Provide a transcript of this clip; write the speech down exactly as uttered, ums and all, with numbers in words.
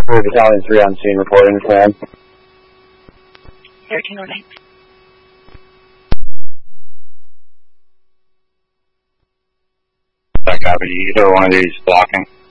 for Battalion three on scene reporting, command. thirteen oh nine. That copy, either one of these blocking.